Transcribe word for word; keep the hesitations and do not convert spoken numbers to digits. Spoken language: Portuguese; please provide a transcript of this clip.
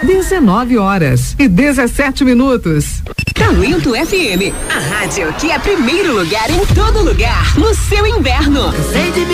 dezenove horas e dezessete minutos. Talento F M, a rádio que é primeiro lugar em todo lugar, no seu inverno.